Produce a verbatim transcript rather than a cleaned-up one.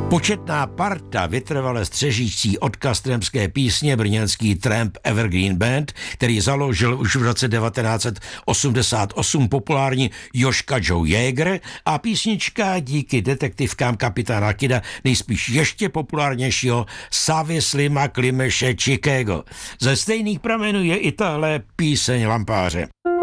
Početná parta vytrvale střežící odkaz trampské písně brněnský Tramp Evergreen Band, který založil už v roce devatenáct set osmdesát osm populární Jožka Joe Jäger a písnička díky detektivkám kapitána Kida nejspíš ještě populárnějšího Savy Slima Klimeše Chicago. Ze stejných pramenů je i tahle píseň Lampáře.